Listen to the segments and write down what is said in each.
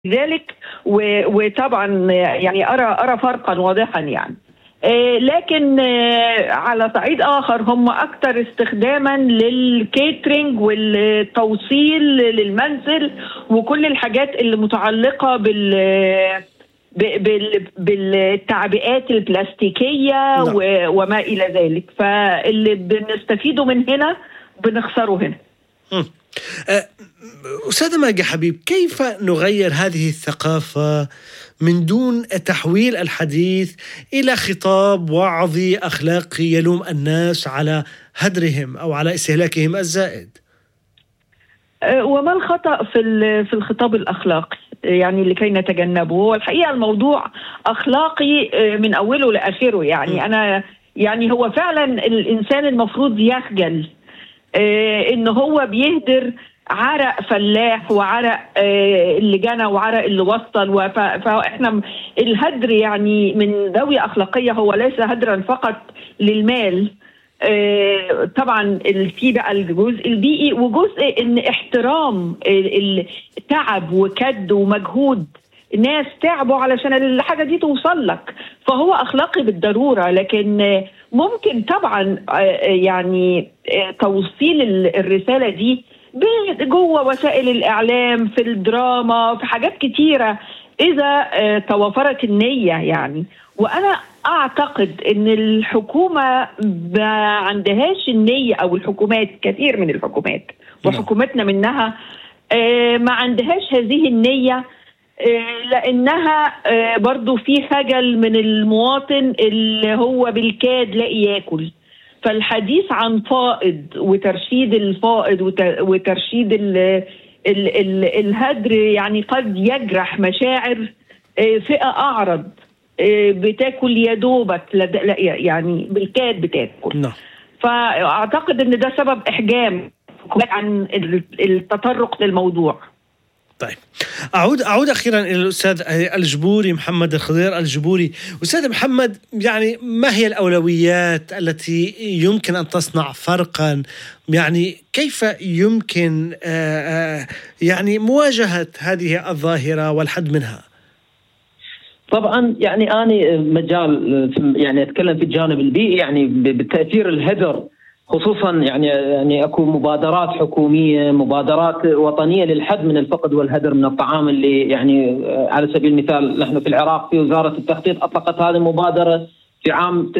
ذلك. وطبعا يعني أرى فرقا واضحا يعني. لكن على صعيد آخر هم أكثر استخداما للكيترينج والتوصيل للمنزل وكل الحاجات اللي متعلقة بالتعبئات البلاستيكية وما إلى ذلك. فاللي بنستفيده من هنا بنخسره هنا. أستاذة ماجي حبيب، كيف نغير هذه الثقافة من دون تحويل الحديث إلى خطاب وعظي أخلاقي يلوم الناس على هدرهم أو على استهلاكهم الزائد؟ وما الخطأ في الخطاب الأخلاقي يعني لكي نتجنبه؟ هو الحقيقة الموضوع أخلاقي من أوله لآخره يعني. أنا يعني هو فعلا الإنسان المفروض يخجل إن هو بيهدر عرق فلاح وعرق اللي جنى وعرق اللي وصل. فإحنا الهدر يعني من زاوية أخلاقية هو ليس هدرا فقط للمال. طبعا في بقى الجزء البيئي وجزء ان احترام التعب وكد ومجهود ناس تعبوا علشان الحاجة دي توصل لك. فهو أخلاقي بالضرورة، لكن ممكن طبعا يعني توصيل الرسالة دي جوه وسائل الإعلام، في الدراما، في حاجات كتيرة إذا توفرت النية يعني. وأنا أعتقد أن الحكومة ما عندهاش النية، أو الحكومات، كثير من الحكومات وحكومتنا منها ما عندهاش هذه النية، لأنها برضو في خجل من المواطن اللي هو بالكاد لاقي ياكل. فالحديث عن فائض وترشيد الفائض وترشيد الهدر يعني قد يجرح مشاعر فئة أعرض بتاكل يا دوبك يعني بالكاد بتاكل. فأعتقد أن ده سبب إحجام عن التطرق للموضوع. طيب، أعود أخيرا إلى الأستاذ الجبوري، محمد الخضير الجبوري. أستاذ محمد، يعني ما هي الأولويات التي يمكن أن تصنع فرقا؟ يعني كيف يمكن يعني مواجهة هذه الظاهرة والحد منها؟ طبعا يعني أنا مجال يعني أتكلم في الجانب البيئي يعني بتأثير الهدر، خصوصا يعني اكو مبادرات حكوميه، مبادرات وطنيه للحد من الفقد والهدر من الطعام، اللي يعني على سبيل المثال نحن في العراق في وزاره التخطيط اطلقت هذه المبادره في عام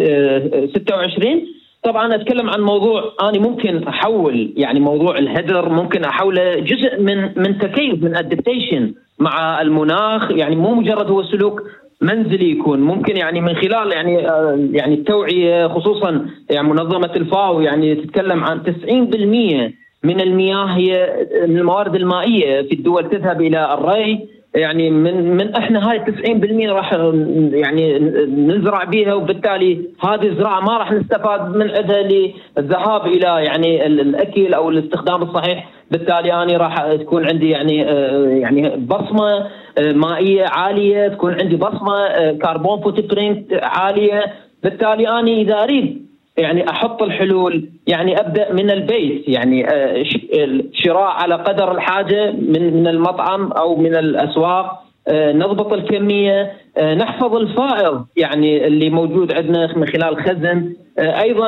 26. طبعا اتكلم عن موضوع انا ممكن احول يعني موضوع الهدر ممكن احوله جزء من تكيف، من ادابتيشن مع المناخ. يعني مو مجرد هو سلوك منزلي يكون، ممكن يعني من خلال يعني التوعية، خصوصا يعني منظمة الفاو يعني تتكلم عن 90% من المياه هي من الموارد المائية في الدول تذهب إلى الري. يعني من احنا هاي 90% راح يعني نزرع بيها، وبالتالي هذه الزراعة ما راح نستفاد من عندها للذهاب إلى يعني الأكل أو الاستخدام الصحيح. بالتالي أنا راح تكون عندي يعني بصمة مائية عالية، تكون عندي بصمة كربون فوتبرينت عالية. بالتالي أنا إذا أريد يعني أحط الحلول يعني أبدأ من البيت، يعني شراء على قدر الحاجة من المطعم أو من الأسواق، نضبط الكمية، نحفظ الفائض يعني اللي موجود عندنا من خلال خزن. أيضا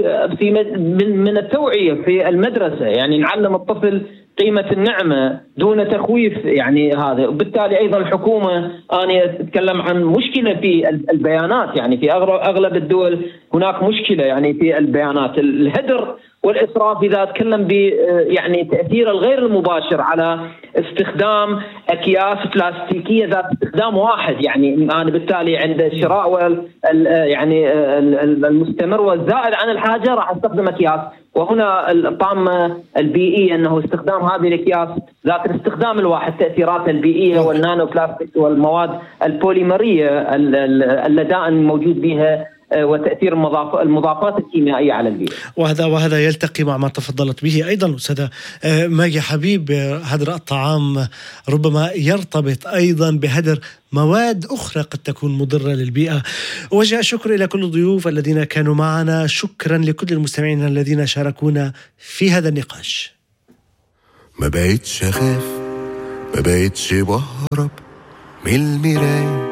من التوعية في المدرسة، يعني نعلم الطفل قيمة النعمة دون تخويف يعني هذا. وبالتالي أيضا الحكومة، أنا أتكلم عن مشكلة في البيانات، يعني في أغلب الدول هناك مشكلة يعني في البيانات. الهدر والإسراف إذا أتكلم يعني تأثير الغير المباشر على استخدام أكياس بلاستيكية ذات استخدام واحد. يعني أنا بالتالي عند الشراء يعني المستمر والزائد عن الحاجة راح أستخدم أكياس. وهنا الطامة البيئية أنه استخدام هذه الأكياس ذات الاستخدام الواحد، تأثيرات البيئية والنانو بلاستيك والمواد البوليمرية اللدائن الموجود بها، وتأثير المضافات الكيميائية على البيئة. وهذا يلتقي مع ما تفضلت به أيضا أستاذة ماجي حبيب. هدر الطعام ربما يرتبط أيضا بهدر مواد أخرى قد تكون مضرة للبيئة. وجه الشكر إلى كل الضيوف الذين كانوا معنا، شكرا لكل المستمعين الذين شاركونا في هذا النقاش. ما بقيتش أخاف ما بقيتش بهرب من المراية،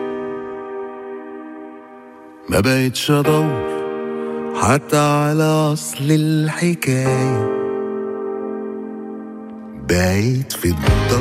ما بقيتش ادور حتى على اصل الحكاية، بقيت في الضلمة